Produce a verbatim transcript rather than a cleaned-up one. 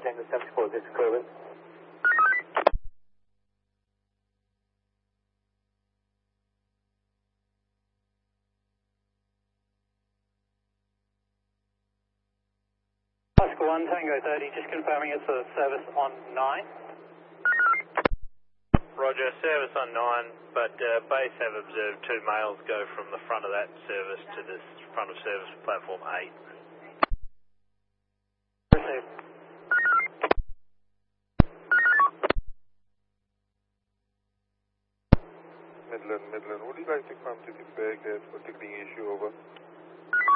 Tango seventy-four, this is Corbin. Oscar one, Tango thirty, just confirming it's a service on nine. Roger, service on nine, but uh, base have observed two males go from the front of that service to the front of service platform eight. Received. Midland, Midland, would you like to come to the Bearcat for taking issue over?